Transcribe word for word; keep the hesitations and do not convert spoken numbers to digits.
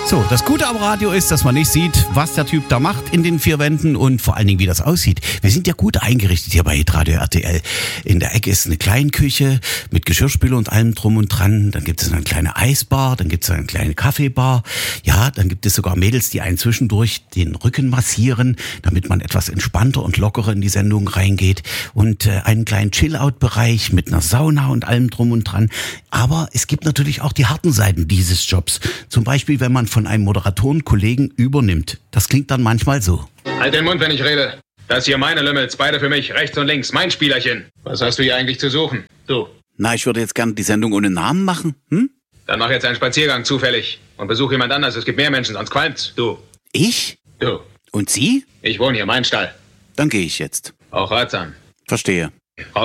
So, das Gute am Radio ist, dass man nicht sieht, was der Typ da macht in den vier Wänden und vor allen Dingen, wie das aussieht. Wir sind ja gut eingerichtet hier bei Hitradio R T L. In der Ecke ist eine Kleinküche mit Geschirrspüler und allem drum und dran. Dann gibt es eine kleine Eisbar, dann gibt es eine kleine Kaffeebar. Ja, dann gibt es sogar Mädels, die einen zwischendurch den Rücken massieren, damit man etwas entspannter und lockerer in die Sendung reingeht. Und äh, einen kleinen Chill-Out-Bereich mit einer Sauna und allem drum und dran. Aber es gibt natürlich auch die harten Seiten dieses Jobs. Zum Beispiel, wenn man von einem Moderatorenkollegen übernimmt. Das klingt dann manchmal so. Halt den Mund, wenn ich rede. Das hier meine Lümmels, beide für mich, rechts und links, mein Spielerchen. Was hast du hier eigentlich zu suchen? Du. Na, ich würde jetzt gerne die Sendung ohne Namen machen, hm? Dann mach jetzt einen Spaziergang zufällig und besuch jemand anders. Es gibt mehr Menschen, sonst qualmt's. Du. Ich? Du. Und Sie? Ich wohne hier, mein Stall. Dann gehe ich jetzt. Auch ratsam. Verstehe.